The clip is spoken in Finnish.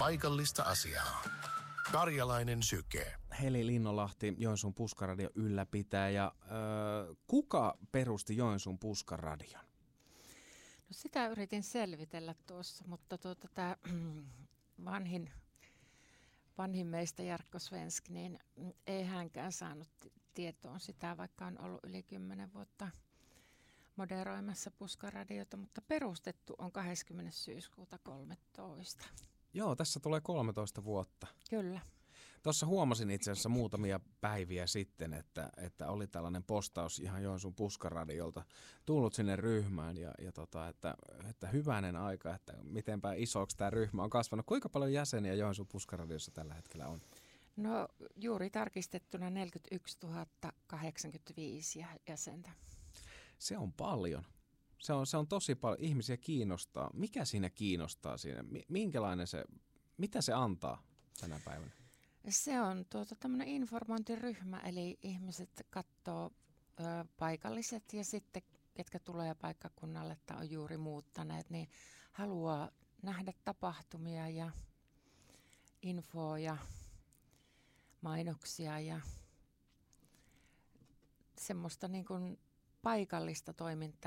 paikallista asiaa. Karjalainen syke. Heli Linnolahti, Joensuun Puskaradion ylläpitäjä. Kuka perusti Joensuun Puskaradion? No sitä yritin selvitellä tuossa, mutta tämä vanhin meistä Jarkko Svensk, niin ei hänkään saanut tietoon sitä, vaikka on ollut yli 10 vuotta moderoimassa Puskaradiota, mutta perustettu on 20. syyskuuta 13. Joo, tässä tulee 13 vuotta. Kyllä. Tuossa huomasin itse asiassa muutamia päiviä sitten, että oli tällainen postaus ihan Joensuun Puskaradiolta tullut sinne ryhmään että hyvänen aika, että mitenpä isoksi tämä ryhmä on kasvanut. Kuinka paljon jäseniä Joensuun Puskaradiossa tällä hetkellä on? No juuri tarkistettuna 41 085 jäsentä. Se on paljon. Se on tosi paljon. Ihmisiä kiinnostaa. Mikä siinä kiinnostaa siinä? Mitä se antaa tänä päivänä? Se on tämmöinen informointiryhmä, eli ihmiset katsoo paikalliset ja sitten ketkä tulee paikkakunnalle tai on juuri muuttaneet, niin haluaa nähdä tapahtumia ja infoa ja mainoksia ja semmoista niin kuin paikallista toimintaa.